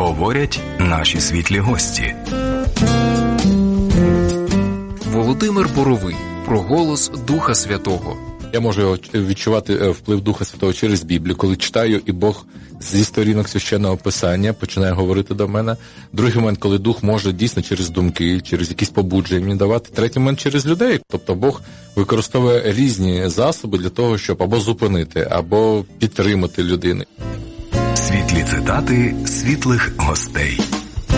Говорять наші світлі гості. Володимир Боровий про голос Духа Святого. Я можу відчувати вплив Духа Святого через Біблію, коли читаю, і Бог зі сторінок Священного Писання починає говорити до мене. Другий момент, коли Дух може дійсно через думки, через якісь побудження мені давати. Третій момент через людей. Тобто Бог використовує різні засоби для того, щоб або зупинити, або підтримати людину. Світлі цитати світлих гостей.